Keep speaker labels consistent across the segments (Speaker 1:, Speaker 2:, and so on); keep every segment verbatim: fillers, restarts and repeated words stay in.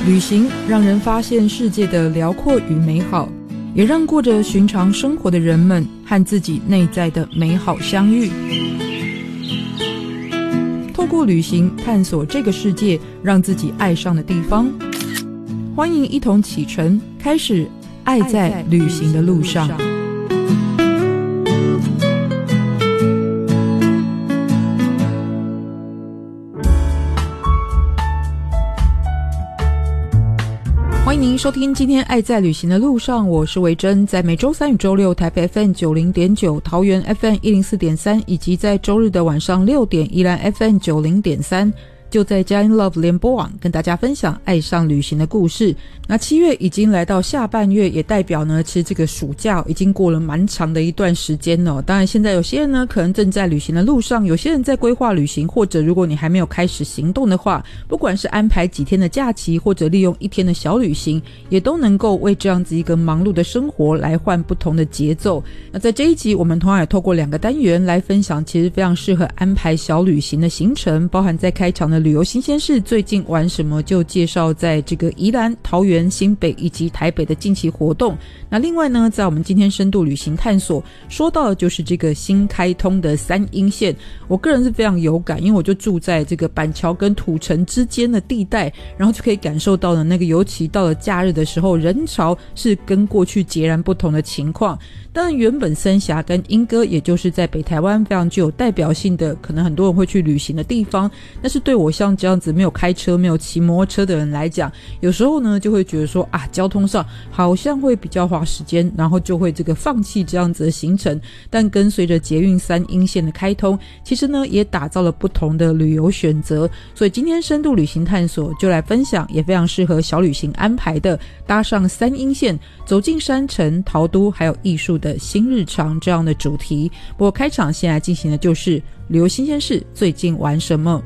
Speaker 1: 旅行让人发现世界的辽阔与美好，也让过着寻常生活的人们和自己内在的美好相遇。透过旅行探索这个世界让自己爱上的地方。欢迎一同启程，开始爱在旅行的路上。欢迎您收听今天爱在旅行的路上，我是维珍，在每周三与周六台北 F M 九十点九、桃园 F M 一零四点三，以及在周日的晚上六点宜兰 F M 九十点三，就在佳音 Love 联播网跟大家分享爱上旅行的故事。那七月已经来到下半月，也代表呢其实这个暑假已经过了蛮长的一段时间了。当然现在有些人呢可能正在旅行的路上，有些人在规划旅行，或者如果你还没有开始行动的话，不管是安排几天的假期，或者利用一天的小旅行，也都能够为这样子一个忙碌的生活来换不同的节奏。那在这一集我们同样也透过两个单元来分享其实非常适合安排小旅行的行程，包含在开场的旅游新鲜事最近玩什么，就介绍在这个宜兰、桃园、新北以及台北的近期活动。那另外呢，在我们今天深度旅行探索说到的就是这个新开通的三鶯线，我个人是非常有感，因为我就住在这个板桥跟土城之间的地带，然后就可以感受到的那个，尤其到了假日的时候，人潮是跟过去截然不同的情况。当然原本三峡跟鶯歌也就是在北台湾非常具有代表性的，可能很多人会去旅行的地方，但是对我像这样子没有开车没有骑摩托车的人来讲，有时候呢就会觉得说啊，交通上好像会比较花时间，然后就会这个放弃这样子的行程。但跟随着捷运三鶯线的开通，其实呢也打造了不同的旅游选择。所以今天深度旅行探索就来分享也非常适合小旅行安排的，搭上三鶯线走进山城、陶都还有艺术的新日常这样的主题。不过开场现在进行的就是旅游新鲜事最近玩什么。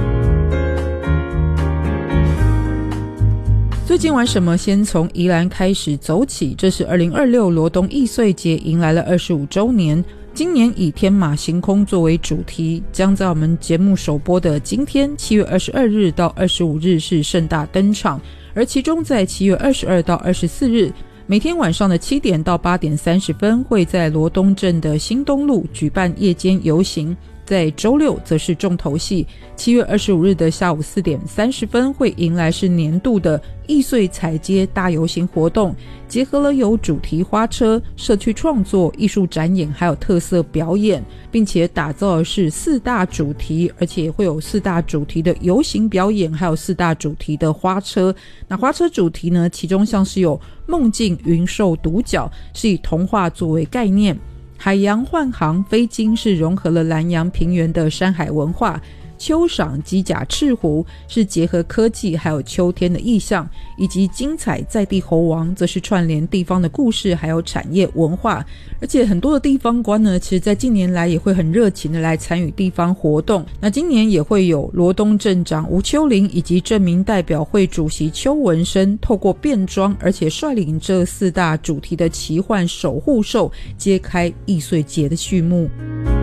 Speaker 1: 最近玩什么，先从宜兰开始走起。这是二零二六罗东艺穗节迎来了二十五周年，今年以天马行空作为主题，将在我们节目首播的今天七月二十二日到二十五日是盛大登场，而其中在七月二十二到二十四日每天晚上的七点到八点三十分会在罗东镇的新东路举办夜间游行，在周六则是重头戏，七月二十五日的下午四点三十分会迎来是年度的艺穗踩街大游行活动，结合了有主题花车、社区创作、艺术展演还有特色表演，并且打造的是四大主题，而且会有四大主题的游行表演，还有四大主题的花车。那花车主题呢，其中像是有梦境云兽独角，是以童话作为概念，海洋幻航飞鲸是融合了南洋平原的山海文化，秋赏机甲赤狐是结合科技还有秋天的意象，以及精彩在地猴王则是串联地方的故事还有产业文化。而且很多的地方官呢，其实在近年来也会很热情的来参与地方活动。那今年也会有罗东镇长吴秋玲以及镇民代表会主席邱文生透过变装，而且率领这四大主题的奇幻守护兽，揭开艺穗节的序幕。